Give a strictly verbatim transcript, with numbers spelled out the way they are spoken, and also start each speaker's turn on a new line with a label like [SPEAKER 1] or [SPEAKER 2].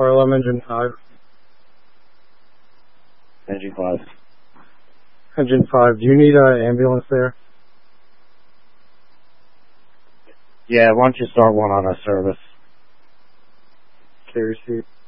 [SPEAKER 1] Harlem, engine five.
[SPEAKER 2] Engine five.
[SPEAKER 1] Engine five, do you need an ambulance there?
[SPEAKER 2] Yeah, why don't you start one on a service?
[SPEAKER 1] Okay, receipt.